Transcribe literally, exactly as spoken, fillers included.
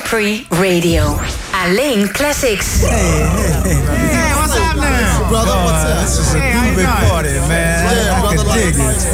Grand Prix Radio. Alleen classics. Hey, hey, hey. Hey, what's happening? Brother, what's up?